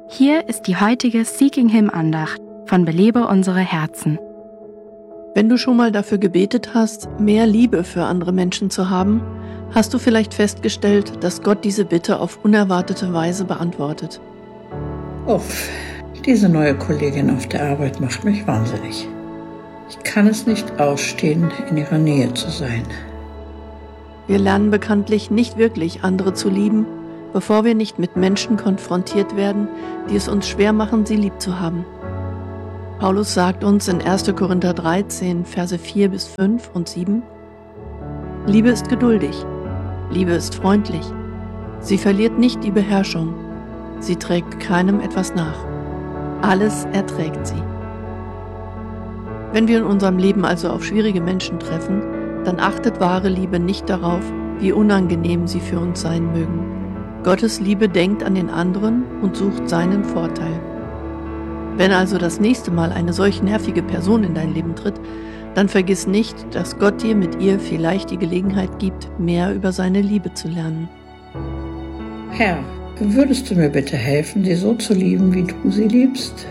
Hier ist die heutige Seeking Him Andacht von Belebe unsere Herzen. Wenn du schon mal dafür gebetet hast, mehr Liebe für andere Menschen zu haben, hast du vielleicht festgestellt, dass Gott diese Bitte auf unerwartete Weise beantwortet. Uff, diese neue Kollegin auf der Arbeit macht mich wahnsinnig. Ich kann es nicht ausstehen, in ihrer Nähe zu sein. Wir lernen bekanntlich nicht wirklich, andere zu lieben, bevor wir nicht mit Menschen konfrontiert werden, die es uns schwer machen, sie lieb zu haben. Paulus sagt uns in 1. Korinther 13, Verse 4 bis 5 und 7: Liebe ist geduldig, Liebe ist freundlich, sie verliert nicht die Beherrschung, sie trägt keinem etwas nach, alles erträgt sie. Wenn wir in unserem Leben also auf schwierige Menschen treffen, dann achtet wahre Liebe nicht darauf, wie unangenehm sie für uns sein mögen. Gottes Liebe denkt an den anderen und sucht seinen Vorteil. Wenn also das nächste Mal eine solch nervige Person in dein Leben tritt, dann vergiss nicht, dass Gott dir mit ihr vielleicht die Gelegenheit gibt, mehr über seine Liebe zu lernen. Herr, würdest du mir bitte helfen, sie so zu lieben, wie du sie liebst?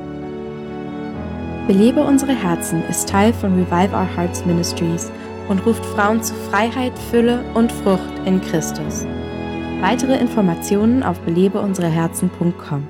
Belebe unsere Herzen ist Teil von Revive Our Hearts Ministries und ruft Frauen zu Freiheit, Fülle und Frucht in Christus. Weitere Informationen auf belebeunsereherzen.com.